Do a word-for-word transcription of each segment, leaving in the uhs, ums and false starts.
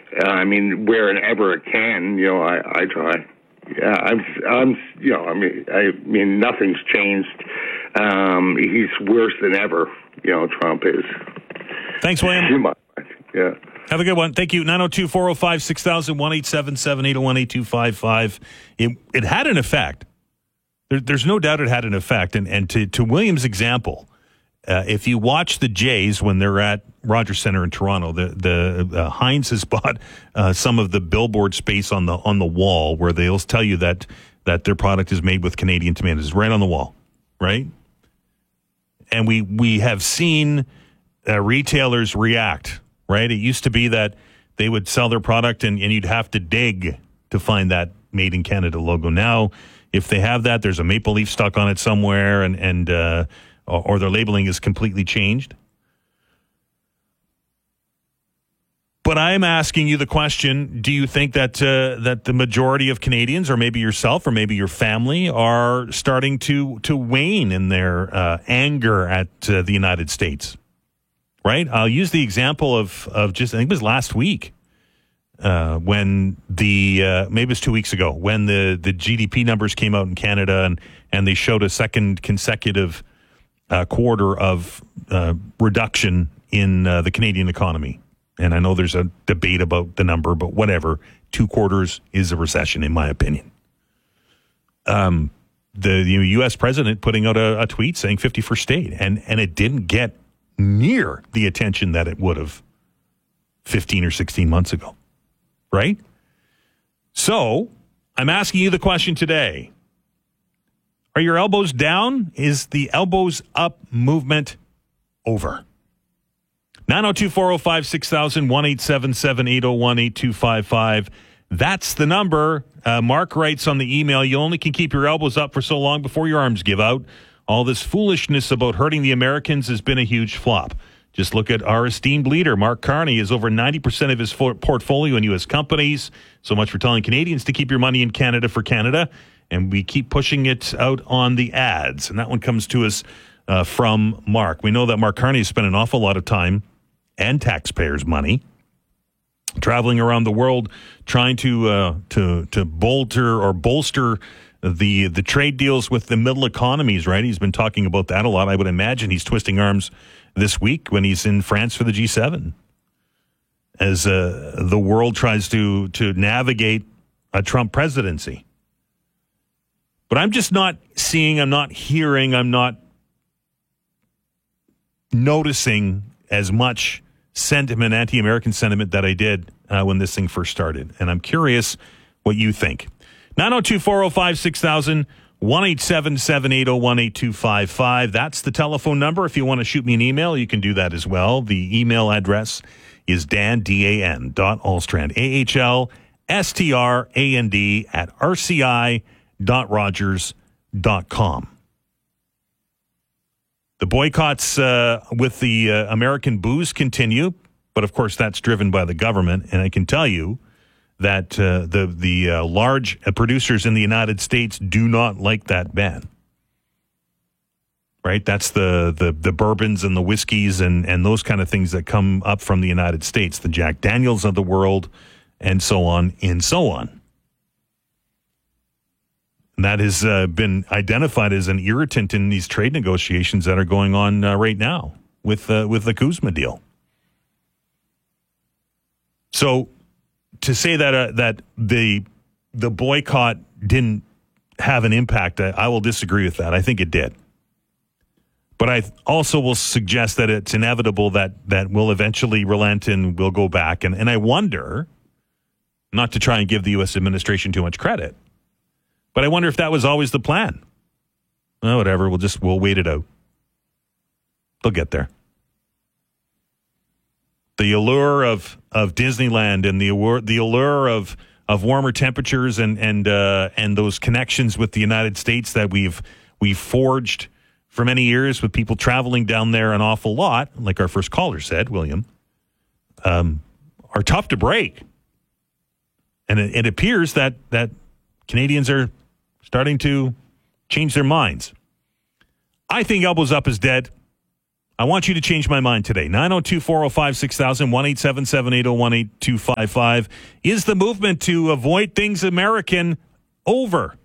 Uh, I mean, wherever it can, you know, I, I try. Yeah, I'm, I'm, you know, I mean, I mean, nothing's changed. Um, he's worse than ever. You know, Trump is. Thanks, William. Yeah. Have a good one. Thank you. nine oh two, four oh five, six thousand, one eight seven seven, eight oh one, eight two five five. It, it had an effect. There, there's no doubt it had an effect. And, and to, to William's example, uh, if you watch the Jays when they're at Rogers Centre in Toronto, the the uh, Heinz has bought uh, some of the billboard space on the on the wall where they'll tell you that that their product is made with Canadian tomatoes, right on the wall, right? And we we have seen uh, retailers react, right? It used to be that they would sell their product and, and you'd have to dig to find that Made in Canada logo. Now, if they have that, there's a maple leaf stuck on it somewhere, and and uh, or their labeling is completely changed. But I'm asking you the question, do you think that uh, that the majority of Canadians, or maybe yourself, or maybe your family, are starting to, to wane in their uh, anger at uh, the United States? Right? I'll use the example of, of just, I think it was last week, uh, when the, uh, maybe it was two weeks ago, when the, the G D P numbers came out in Canada and, and they showed a second consecutive uh, quarter of uh, reduction in uh, the Canadian economy. And I know there's a debate about the number, but whatever. Two quarters is a recession, in my opinion. Um, the, the U S president putting out a, a tweet saying fifty-first state, and, and it didn't get near the attention that it would have fifteen or sixteen months ago, right? So I'm asking you the question today. Are your elbows down? Is the elbows up movement over? nine oh two, four oh five, six thousand, one eight seven seven, eight oh one, eight two five five. That's the number. Uh, Mark writes on the email, you only can keep your elbows up for so long before your arms give out. All this foolishness about hurting the Americans has been a huge flop. Just look at our esteemed leader, Mark Carney, is over ninety percent of his for- portfolio in U S companies. So much for telling Canadians to keep your money in Canada for Canada. And we keep pushing it out on the ads. And that one comes to us uh, from Mark. We know that Mark Carney has spent an awful lot of time and taxpayers' money traveling around the world trying to uh, to to bolster or bolster the the trade deals with the middle economies, right? He's been talking about that a lot. I would imagine he's twisting arms this week when he's in France for the G seven as uh, the world tries to to navigate a Trump presidency. But I'm just not seeing, I'm not hearing, I'm not noticing as much sentiment, anti-American sentiment that I did uh, when this thing first started. And I'm curious what you think. nine oh two, four oh five, six thousand, one eight seven seven, eight oh one, eight two five five. That's the telephone number. If you want to shoot me an email, you can do that as well. The email address is Dan, D A N, dot Ahlstrand, A H L S T R A N D, at R C I dot Rogers dot com. The boycotts uh, with the uh, American booze continue, but of course that's driven by the government. And I can tell you that uh, the the uh, large producers in the United States do not like that ban. Right? That's the the the bourbons and the whiskeys and and those kind of things that come up from the United States, the Jack Daniels of the world, and so on and so on. And that has uh, been identified as an irritant in these trade negotiations that are going on uh, right now with uh, with the Kuzma deal. So to say that uh, that the the boycott didn't have an impact, I, I will disagree with that. I think it did. But I also will suggest that it's inevitable that that we'll eventually relent and we'll go back. And, and I wonder, not to try and give the U S administration too much credit, but I wonder if that was always the plan. Well, whatever. We'll just, we'll wait it out. They'll get there. The allure of, of Disneyland and the allure, the allure of, of warmer temperatures and, and, uh, and those connections with the United States that we've, we've forged for many years with people traveling down there an awful lot, like our first caller said, William, um, are tough to break. And it, it appears that, that Canadians are starting to change their minds. I think elbows up is dead. I want you to change my mind today. nine oh two, four oh five, six thousand, one eight seven seven, eight oh one, eight two five five. Is the movement to avoid things American over?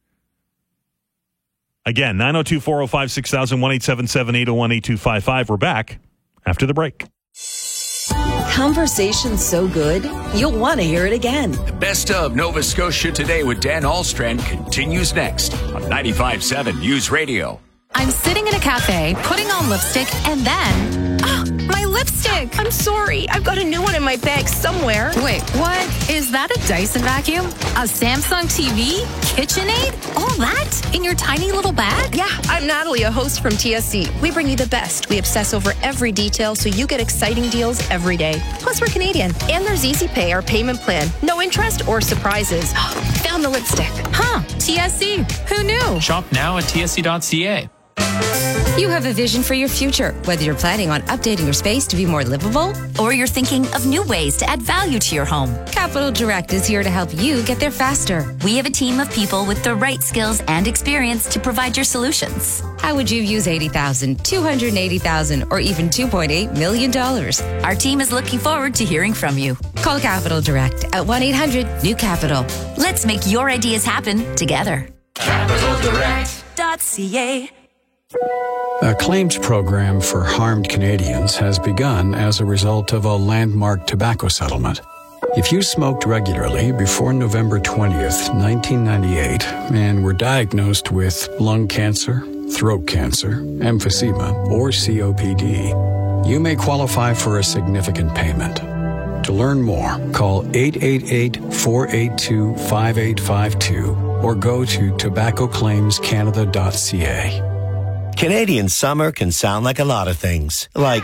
Again, nine oh two, four oh five, six thousand, one eight seven seven, eight oh one, eight two five five. We're back after the break. Conversation's so good, you'll want to hear it again. The Best of Nova Scotia Today with Dan Ahlstrand continues next on ninety-five point seven News Radio. I'm sitting in a cafe, putting on lipstick, and then... Ah, my lipstick! I'm sorry. I've got a new one in my bag somewhere. Wait, what? Is that a Dyson vacuum? A Samsung T V? KitchenAid? All that? In your tiny little bag? Yeah, I'm Natalie, a host from T S C. We bring you the best. We obsess over every detail so you get exciting deals every day. Plus, we're Canadian. And there's Easy Pay, our payment plan. No interest or surprises. Found the lipstick. Huh, T S C. Who knew? Shop now at T S C dot C A. You have a vision for your future, whether you're planning on updating your space to be more livable, or you're thinking of new ways to add value to your home. Capital Direct is here to help you get there faster. We have a team of people with the right skills and experience to provide your solutions. How would you use eighty thousand dollars, two hundred eighty thousand dollars, or even two point eight million dollars? Our team is looking forward to hearing from you. Call Capital Direct at one eight hundred new capital. Let's make your ideas happen together. Capital Direct dot C A. A claims program for harmed Canadians has begun as a result of a landmark tobacco settlement. If you smoked regularly before November twentieth, nineteen ninety-eight, and were diagnosed with lung cancer, throat cancer, emphysema, or C O P D, you may qualify for a significant payment. To learn more, call eight eight eight, four eight two, five eight five two or go to tobacco claims canada dot C A. Canadian summer can sound like a lot of things, like,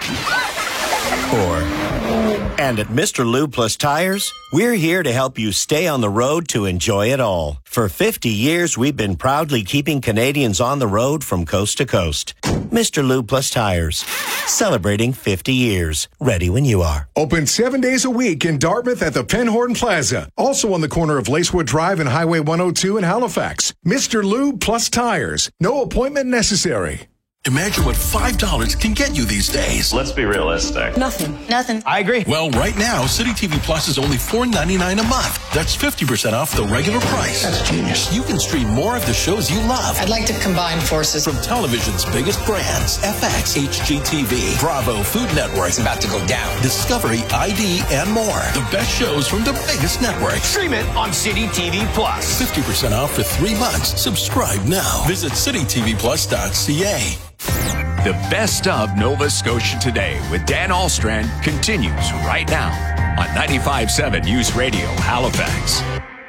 or, and at Mister Lube Plus Tires, we're here to help you stay on the road to enjoy it all. For fifty years, we've been proudly keeping Canadians on the road from coast to coast. Mister Lube Plus Tires, celebrating fifty years. Ready when you are. Open seven days a week in Dartmouth at the Penhorn Plaza. Also on the corner of Lacewood Drive and Highway one oh two in Halifax. Mister Lube Plus Tires. No appointment necessary. Imagine what five dollars can get you these days. Let's be realistic. Nothing. Nothing. I agree. Well, right now, City T V Plus is only four ninety-nine a month. That's fifty percent off the regular price. That's genius. You can stream more of the shows you love. I'd like to combine forces. From television's biggest brands, F X, H G T V, Bravo, Food Network. It's about to go down. Discovery, I D, and more. The best shows from the biggest networks. Stream it on City T V Plus. fifty percent off for three months. Subscribe now. Visit city t v plus dot c a. The Best of Nova Scotia Today with Dan Ahlstrand continues right now on ninety-five point seven News Radio Halifax.